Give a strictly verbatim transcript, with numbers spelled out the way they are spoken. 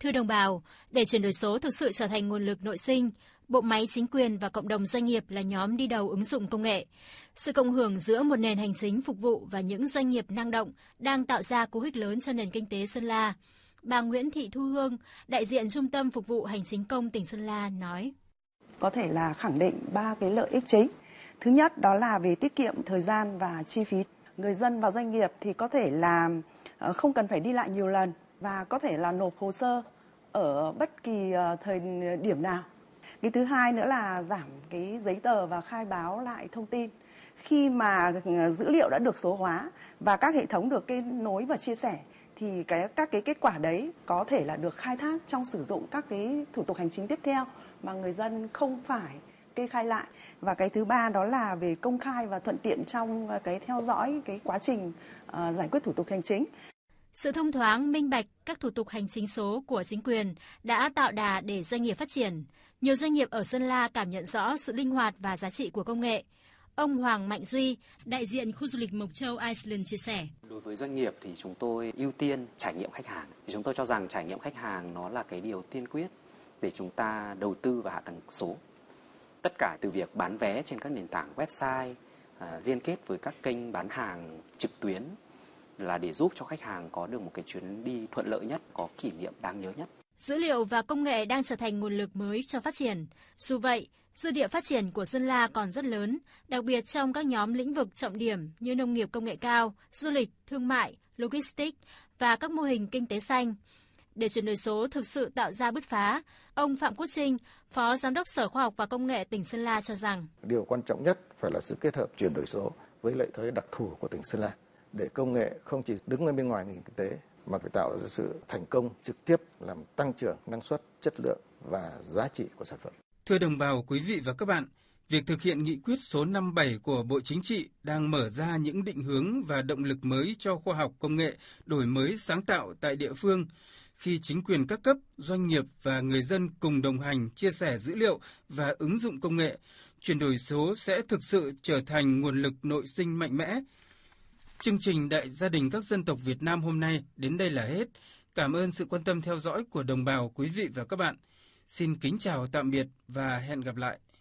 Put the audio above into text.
Thưa đồng bào, để chuyển đổi số thực sự trở thành nguồn lực nội sinh, bộ máy chính quyền và cộng đồng doanh nghiệp là nhóm đi đầu ứng dụng công nghệ. Sự cộng hưởng giữa một nền hành chính phục vụ và những doanh nghiệp năng động đang tạo ra cú hích lớn cho nền kinh tế Sơn La. Bà Nguyễn Thị Thu Hương, đại diện Trung tâm Phục vụ Hành chính công tỉnh Sơn La nói. Có thể là khẳng định ba cái lợi ích chính. Thứ nhất đó là về tiết kiệm thời gian và chi phí. Người dân và doanh nghiệp thì có thể là không cần phải đi lại nhiều lần và có thể là nộp hồ sơ ở bất kỳ thời điểm nào. Cái thứ hai nữa là giảm cái giấy tờ và khai báo lại thông tin. Khi mà dữ liệu đã được số hóa và các hệ thống được kết nối và chia sẻ thì cái các cái kết quả đấy có thể là được khai thác trong sử dụng các cái thủ tục hành chính tiếp theo mà người dân không phải kê khai lại. Và cái thứ ba đó là về công khai và thuận tiện trong cái theo dõi cái quá trình uh, giải quyết thủ tục hành chính. Sự thông thoáng, minh bạch các thủ tục hành chính số của chính quyền đã tạo đà để doanh nghiệp phát triển. Nhiều doanh nghiệp ở Sơn La cảm nhận rõ sự linh hoạt và giá trị của công nghệ. Ông Hoàng Mạnh Duy, đại diện khu du lịch Mộc Châu Iceland chia sẻ. Đối với doanh nghiệp thì chúng tôi ưu tiên trải nghiệm khách hàng. Chúng tôi cho rằng trải nghiệm khách hàng nó là cái điều tiên quyết để chúng ta đầu tư vào hạ tầng số. Tất cả từ việc bán vé trên các nền tảng website, à, liên kết với các kênh bán hàng trực tuyến là để giúp cho khách hàng có được một cái chuyến đi thuận lợi nhất, có kỷ niệm đáng nhớ nhất. Dữ liệu và công nghệ đang trở thành nguồn lực mới cho phát triển. Dù vậy, dư địa phát triển của Sơn La còn rất lớn, đặc biệt trong các nhóm lĩnh vực trọng điểm như nông nghiệp công nghệ cao, du lịch, thương mại, logistics và các mô hình kinh tế xanh. Để chuyển đổi số thực sự tạo ra bứt phá, ông Phạm Quốc Trinh, Phó Giám đốc Sở Khoa học và Công nghệ tỉnh Sơn La cho rằng điều quan trọng nhất phải là sự kết hợp chuyển đổi số với lợi thế đặc thù của tỉnh Sơn La, để công nghệ không chỉ đứng ở bên ngoài nền kinh tế mà phải tạo ra sự thành công trực tiếp làm tăng trưởng năng suất, chất lượng và giá trị của sản phẩm. Thưa đồng bào, quý vị và các bạn, việc thực hiện nghị quyết số năm mươi bảy của Bộ Chính trị đang mở ra những định hướng và động lực mới cho khoa học công nghệ, đổi mới sáng tạo tại địa phương. Khi chính quyền các cấp, doanh nghiệp và người dân cùng đồng hành, chia sẻ dữ liệu và ứng dụng công nghệ, chuyển đổi số sẽ thực sự trở thành nguồn lực nội sinh mạnh mẽ. Chương trình Đại gia đình các dân tộc Việt Nam hôm nay đến đây là hết. Cảm ơn sự quan tâm theo dõi của đồng bào, quý vị và các bạn. Xin kính chào tạm biệt và hẹn gặp lại.